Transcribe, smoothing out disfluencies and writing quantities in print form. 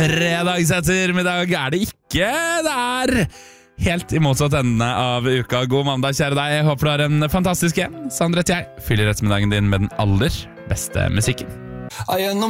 Fredagsettermiddag det ikke. Det helt i motsatt ende av uka. God mandag, kjære deg. Jeg håper du har en fantastisk en. Sandra heter jeg. Fyller ettermiddagen din med den aller beste musikken.